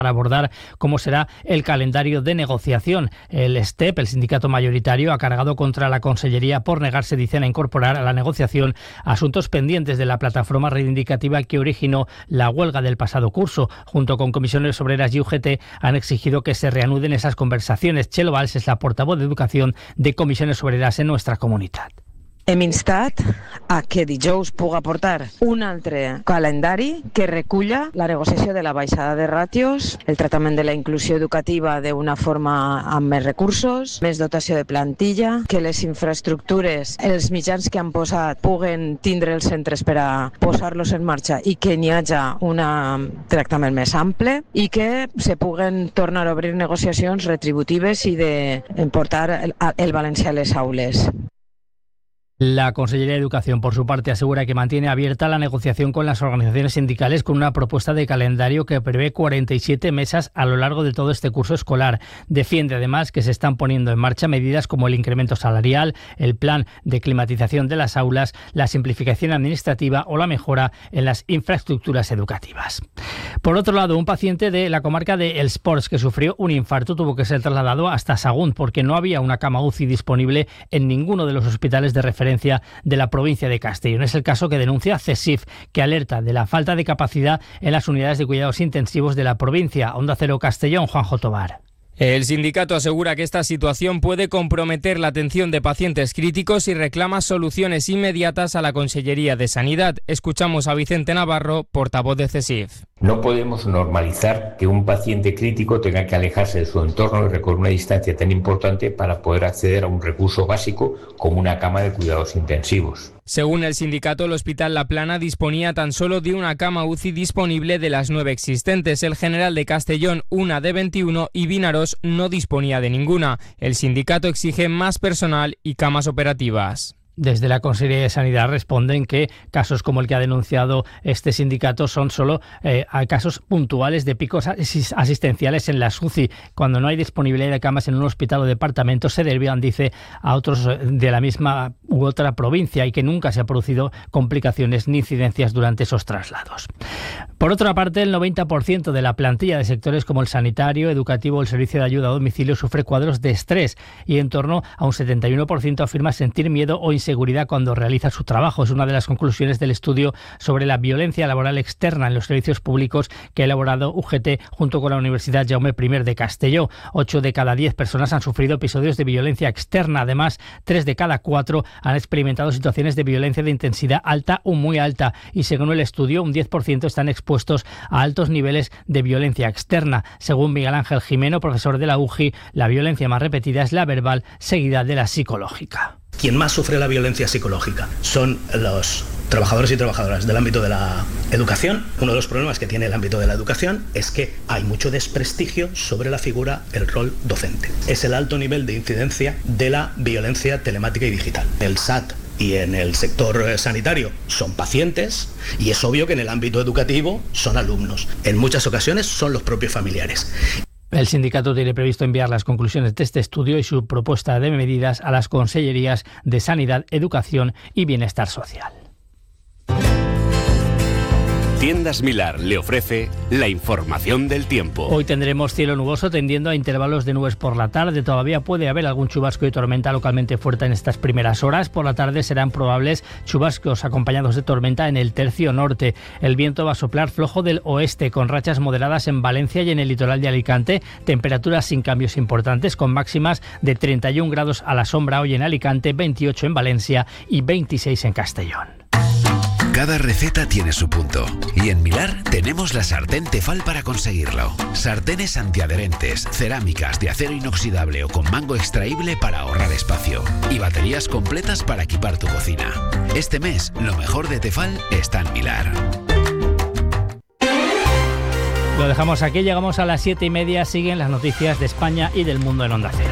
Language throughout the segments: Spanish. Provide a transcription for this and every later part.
para abordar cómo será el calendario de negociación. El STEP, el sindicato mayoritario, ha cargado contra la Consellería por negarse, dicen, a incorporar a la negociación asuntos pendientes de la plataforma reivindicativa que originó la huelga del pasado curso. Junto con Comisiones Obreras y UGT han exigido que se reanuden esas conversaciones. Txelo Valls es la portavoz de Educación de Comisiones Obreras en nuestra comunitat. Hem instat a que dijous puga portar un altre calendari que reculla la negociació de la baixada de ràtios, el tractament de la inclusió educativa d'una forma amb més recursos, més dotació de plantilla, que les infraestructures, els mitjans que han posat puguen tindre els centres per a posar-los en marxa i que n'hi hagi un tractament més ample i que se puguen tornar a obrir negociacions retributives i de portar el valencià a les aules. La Consellería de Educación, por su parte, asegura que mantiene abierta la negociación con las organizaciones sindicales con una propuesta de calendario que prevé 47 mesas a lo largo de todo este curso escolar. Defiende además que se están poniendo en marcha medidas como el incremento salarial, el plan de climatización de las aulas, la simplificación administrativa o la mejora en las infraestructuras educativas. Por otro lado, un paciente de la comarca de Els Ports que sufrió un infarto tuvo que ser trasladado hasta Sagunt porque no había una cama UCI disponible en ninguno de los hospitales de referencia de la provincia de Castellón. Es el caso que denuncia CESIF, que alerta de la falta de capacidad en las unidades de cuidados intensivos de la provincia. Onda Cero Castellón, Juanjo Tobar. El sindicato asegura que esta situación puede comprometer la atención de pacientes críticos y reclama soluciones inmediatas a la Consellería de Sanidad. Escuchamos a Vicente Navarro, portavoz de CESIF. No podemos normalizar que un paciente crítico tenga que alejarse de su entorno y recorrer una distancia tan importante para poder acceder a un recurso básico como una cama de cuidados intensivos. Según el sindicato, el Hospital La Plana disponía tan solo de una cama UCI disponible de las 9 existentes. El General de Castellón, una de 21, y Vinaròs no disponía de ninguna. El sindicato exige más personal y camas operativas. Desde la Consellería de Sanidad responden que casos como el que ha denunciado este sindicato son solo casos puntuales de picos asistenciales en las UCI. Cuando no hay disponibilidad de camas en un hospital o departamento se derivan, dice, a otros de la misma u otra provincia y que nunca se han producido complicaciones ni incidencias durante esos traslados. Por otra parte, el 90% de la plantilla de sectores como el sanitario, educativo o el servicio de ayuda a domicilio sufre cuadros de estrés y en torno a un 71% afirma sentir miedo o inseguridad cuando realiza su trabajo. Es una de las conclusiones del estudio sobre la violencia laboral externa en los servicios públicos que ha elaborado UGT junto con la Universidad Jaume I de Castelló. 8 de cada 10 personas han sufrido episodios de violencia externa. Además, 3 de cada 4 han experimentado situaciones de violencia de intensidad alta o muy alta. Y según el estudio, un 10% están expuestos a altos niveles de violencia externa. Según Miguel Ángel Jimeno, profesor de la UJI, la violencia más repetida es la verbal, seguida de la psicológica. Quien más sufre la violencia psicológica son los trabajadores y trabajadoras del ámbito de la educación. Uno de los problemas que tiene el ámbito de la educación es que hay mucho desprestigio sobre la figura, el rol docente. Es el alto nivel de incidencia de la violencia telemática y digital. El SAT y en el sector sanitario son pacientes y es obvio que en el ámbito educativo son alumnos. En muchas ocasiones son los propios familiares. El sindicato tiene previsto enviar las conclusiones de este estudio y su propuesta de medidas a las consellerías de Sanidad, Educación y Bienestar Social. Tiendas Milar le ofrece la información del tiempo. Hoy tendremos cielo nuboso tendiendo a intervalos de nubes por la tarde. Todavía puede haber algún chubasco y tormenta localmente fuerte en estas primeras horas. Por la tarde serán probables chubascos acompañados de tormenta en el tercio norte. El viento va a soplar flojo del oeste con rachas moderadas en Valencia y en el litoral de Alicante. Temperaturas sin cambios importantes con máximas de 31 grados a la sombra hoy en Alicante, 28 en Valencia y 26 en Castellón. Cada receta tiene su punto y en Milar tenemos la sartén Tefal para conseguirlo. Sartenes antiadherentes, cerámicas de acero inoxidable o con mango extraíble para ahorrar espacio y baterías completas para equipar tu cocina. Este mes, lo mejor de Tefal está en Milar. Lo dejamos aquí, llegamos a las 7:30, siguen las noticias de España y del mundo en Onda Cero.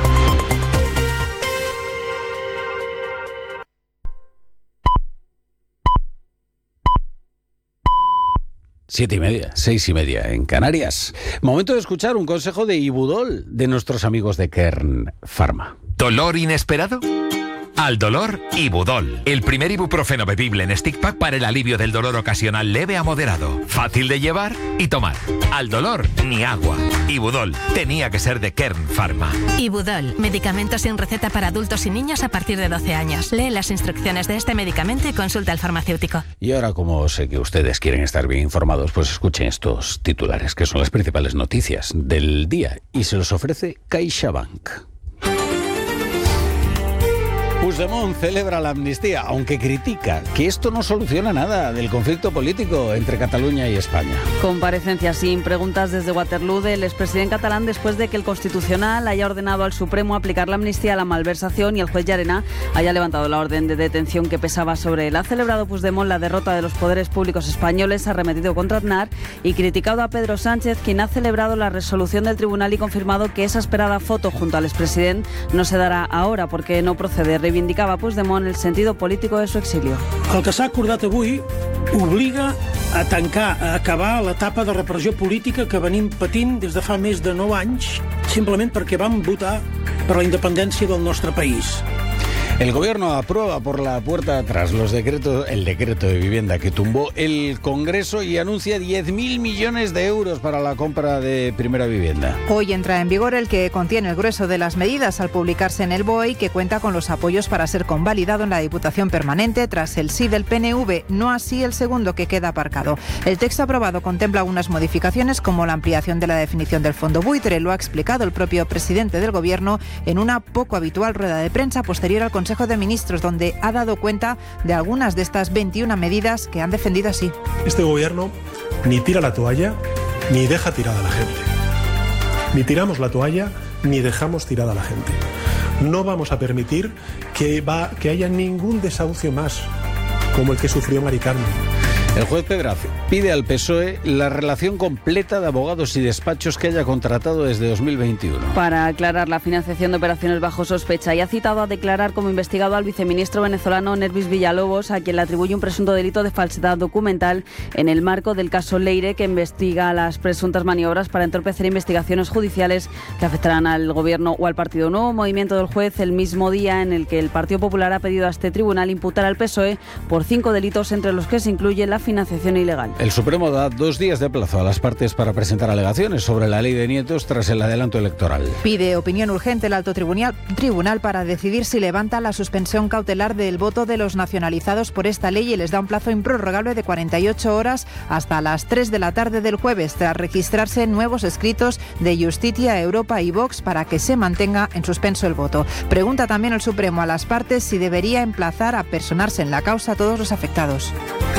Siete y media, 6:30 en Canarias. Momento de escuchar un consejo de Ibudol de nuestros amigos de Kern Pharma. ¿Dolor inesperado? Al dolor, Ibudol. El primer ibuprofeno bebible en stick pack para el alivio del dolor ocasional leve a moderado. Fácil de llevar y tomar. Al dolor, ni agua. Ibudol. Tenía que ser de Kern Pharma. Ibudol. Medicamento sin receta para adultos y niños a partir de 12 años. Lee las instrucciones de este medicamento y consulta al farmacéutico. Y ahora, como sé que ustedes quieren estar bien informados, pues escuchen estos titulares, que son las principales noticias del día. Y se los ofrece CaixaBank. Puigdemont celebra la amnistía, aunque critica que esto no soluciona nada del conflicto político entre Cataluña y España. Comparecencia sin preguntas desde Waterloo del expresidente catalán después de que el Constitucional haya ordenado al Supremo aplicar la amnistía a la malversación y el juez Llarena haya levantado la orden de detención que pesaba sobre él. Ha celebrado Puigdemont la derrota de los poderes públicos españoles, ha arremetido contra Aznar y criticado a Pedro Sánchez, quien ha celebrado la resolución del tribunal y confirmado que esa esperada foto junto al expresidente no se darà ahora porque no procede. Reivindicava Puigdemont el sentido político de su exilio. El que s'ha acordat avui obliga a tancar, a acabar l'etapa de repressió política que venim patint des de fa més de 9 anys, simplement perquè vam votar per la independència del nostre país. El gobierno aprueba por la puerta de atrás el decreto de vivienda que tumbó el Congreso y anuncia 10.000 millones de euros para la compra de primera vivienda. Hoy entra en vigor el que contiene el grueso de las medidas al publicarse en el BOE y que cuenta con los apoyos para ser convalidado en la Diputación Permanente tras el sí del PNV, no así el segundo que queda aparcado. El texto aprobado contempla algunas modificaciones como la ampliación de la definición del fondo buitre, lo ha explicado el propio presidente del Gobierno en una poco habitual rueda de prensa posterior al Consejo de Ministros, donde ha dado cuenta de algunas de estas 21 medidas que han defendido así. Este gobierno ni tira la toalla ni deja tirada a la gente. Ni tiramos la toalla ni dejamos tirada a la gente. No vamos a permitir que haya ningún desahucio más como el que sufrió Mari Carmen. El juez Pedraza pide al PSOE la relación completa de abogados y despachos que haya contratado desde 2021. Para aclarar la financiación de operaciones bajo sospecha y ha citado a declarar como investigado al viceministro venezolano Nervis Villalobos, a quien le atribuye un presunto delito de falsedad documental en el marco del caso Leire, que investiga las presuntas maniobras para entorpecer investigaciones judiciales que afectarán al gobierno o al Partido Nuevo. Movimiento del juez el mismo día en el que el Partido Popular ha pedido a este tribunal imputar al PSOE por 5 delitos, entre los que se incluye la financiación ilegal. El Supremo da 2 días de plazo a las partes para presentar alegaciones sobre la ley de nietos tras el adelanto electoral. Pide opinión urgente el alto tribunal para decidir si levanta la suspensión cautelar del voto de los nacionalizados por esta ley y les da un plazo improrrogable de 48 horas hasta las 3 de la tarde del jueves, tras registrarse nuevos escritos de Justicia, Europa y Vox para que se mantenga en suspenso el voto. Pregunta también el Supremo a las partes si debería emplazar a personarse en la causa a todos los afectados.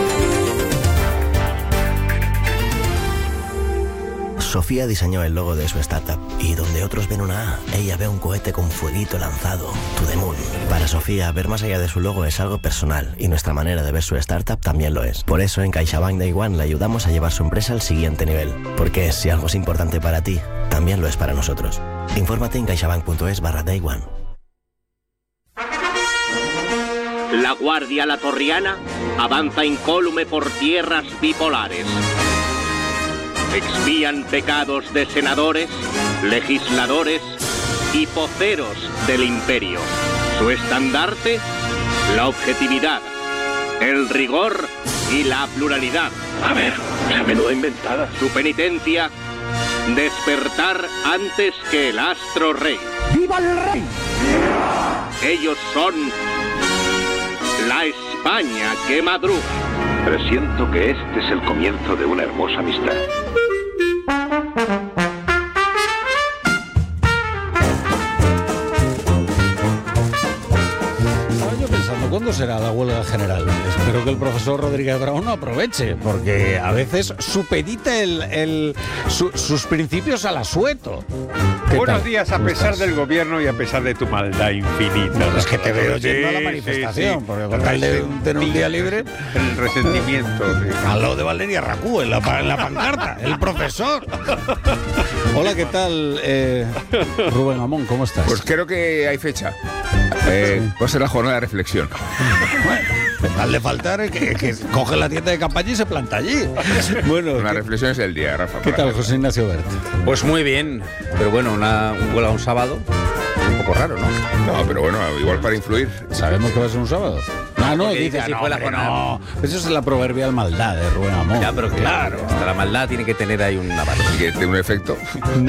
Sofía diseñó el logo de su startup y donde otros ven una A, ella ve un cohete con fueguito lanzado, to the moon. Para Sofía, ver más allá de su logo es algo personal y nuestra manera de ver su startup también lo es. Por eso en CaixaBank Day One le ayudamos a llevar su empresa al siguiente nivel. Porque si algo es importante para ti, también lo es para nosotros. Infórmate en caixabank.es/Day One. La Guardia Latorriana avanza incólume por tierras bipolares. Expían pecados de senadores, legisladores y poceros del imperio. Su estandarte, la objetividad, el rigor y la pluralidad. A ver, esa menuda inventada. Su penitencia, despertar antes que el astro rey. ¡Viva el rey! Ellos son la España que madruga. Presiento que este es el comienzo de una hermosa amistad. Estaba yo pensando, ¿cuándo será la huelga general? Espero que el profesor Rodríguez Brown no aproveche, porque a veces supedita sus principios al asueto. Buenos días, a pesar del gobierno y a pesar de tu maldad infinita. Es que te veo yendo a la manifestación, porque con tal de tener un día libre... El resentimiento. Al lado de Valeria Racú, en la pancarta, el profesor. Hola, ¿qué tal, Rubén Amón? ¿Cómo estás? Pues creo que hay fecha. Va a ser la jornada de reflexión. Bueno, tal de faltar que coge la tienda de campaña y se planta allí. Bueno, una reflexión es el día, Rafa. ¿Qué tal, José Ignacio Bert? Pues muy bien, pero bueno, un sábado poco raro, ¿no? No, pero bueno, igual para influir. ¿Sabemos que va a ser un sábado? No, dice si fue la jornada. No. Eso es la proverbial maldad de Rubén Amón. Ya, pero claro, hasta la maldad tiene que tener ahí una base. Que tiene un efecto.